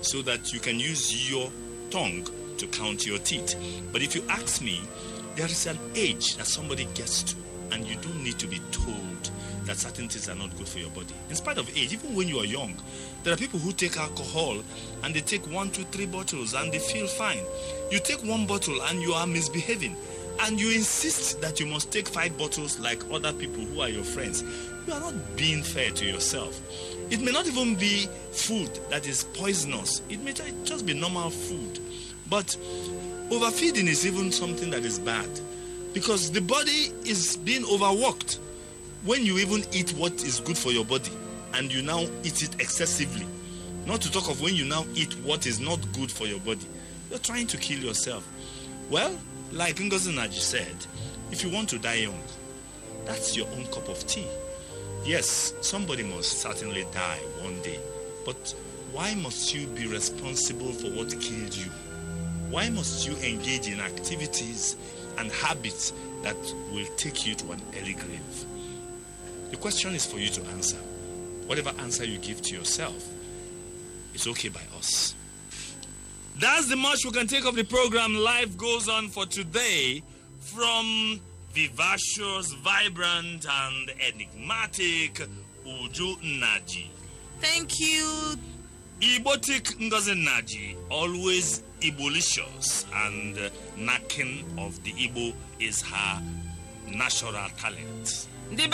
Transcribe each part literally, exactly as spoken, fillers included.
so that you can use your tongue to count your teeth. But if you ask me, there is an age that somebody gets to, and you don't need to be told that certain things are not good for your body. In spite of age, even when you are young, there are people who take alcohol and they take one, two, three bottles and they feel fine. You take one bottle and you are misbehaving, and you insist that you must take five bottles like other people who are your friends. You are not being fair to yourself. It may not even be food that is poisonous. It may just be normal food. But overfeeding is even something that is bad, because the body is being overworked. When you even eat what is good for your body and you now eat it excessively, not to talk of when you now eat what is not good for your body, you're trying to kill yourself. Well, like Ngozi Nnaji said, if you want to die young, that's your own cup of tea. Yes, somebody must certainly die one day, but why must you be responsible for what killed you? Why must you engage in activities and habits that will take you to an early grave? The question is for you to answer. Whatever answer you give to yourself, it's okay by us. That's the much we can take of the program. Life goes on for today from vivacious, vibrant, and enigmatic Uju Nnaji. Thank you. Igbotic Ngozi Nnaji, always Igbolicious, and uh, knacking of the Igbo is her natural talent.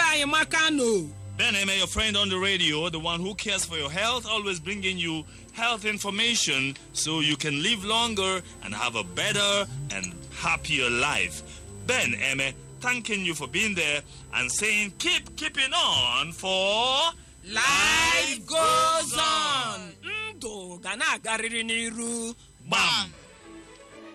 Ben Eme, your friend on the radio, the one who cares for your health, always bringing you health information so you can live longer and have a better and happier life. Ben Eme, thanking you for being there and saying keep keeping on for Life Goes On. Ndo gana gariri niru. Bam.